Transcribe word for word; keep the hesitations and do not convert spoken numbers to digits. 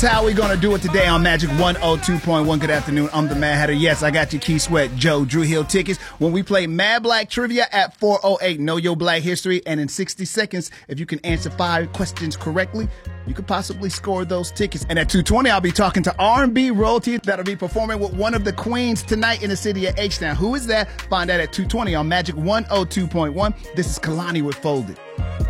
That's how we gonna do it today on Magic one oh two point one. Good afternoon, I'm the Mad Hatter. Yes, I got your Key Sweat, Joe, Drew Hill tickets when we play Mad Black Trivia at four oh eight. Know your black history, and in sixty seconds, if you can answer five questions correctly, you could possibly score those tickets. And at two twenty, I'll be talking to R and B royalty that'll be performing with one of the queens tonight in the city of H-Town. Who is that? Find out at two twenty on Magic one oh two point one. This is Kalani with Folded.